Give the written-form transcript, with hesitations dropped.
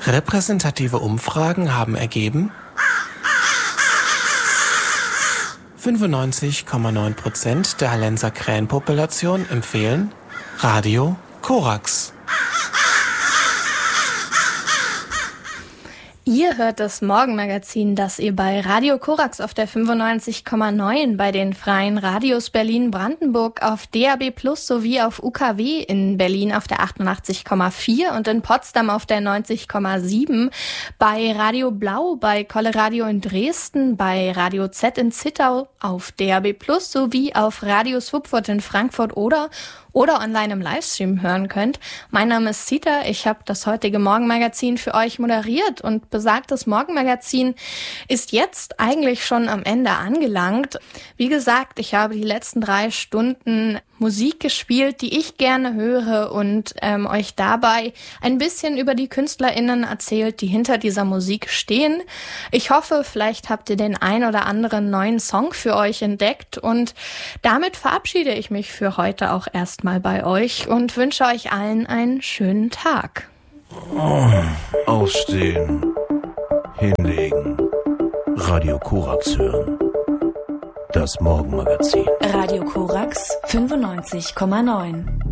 Repräsentative Umfragen haben ergeben, 95,9% der Hallenser Krähenpopulation empfehlen Radio Korax. Ihr hört das Morgenmagazin, das ihr bei Radio Korax auf der 95,9, bei den freien Radios Berlin-Brandenburg auf DAB+ sowie auf UKW in Berlin auf der 88,4 und in Potsdam auf der 90,7, bei Radio Blau, bei Kolle Radio in Dresden, bei Radio Z in Zittau auf DAB+ sowie auf Radio Swupfurt in Frankfurt oder online im Livestream hören könnt. Mein Name ist Sita, ich habe das heutige Morgenmagazin für euch moderiert und besagtes Morgenmagazin ist jetzt eigentlich schon am Ende angelangt. Wie gesagt, ich habe die letzten 3 Stunden Musik gespielt, die ich gerne höre und euch dabei ein bisschen über die KünstlerInnen erzählt, die hinter dieser Musik stehen. Ich hoffe, vielleicht habt ihr den ein oder anderen neuen Song für euch entdeckt und damit verabschiede ich mich für heute auch erstmal bei euch und wünsche euch allen einen schönen Tag. Aufstehen, hinlegen, Radio Korax hören. Das Morgenmagazin. Radio Korax 95,9.